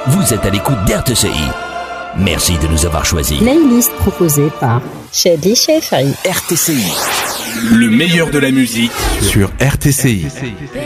Vous êtes à l'écoute d'RTCI. Merci de nous avoir choisis. Playlist proposée par Shadi Shefari. RTCI. Le meilleur de la musique sur RTCI.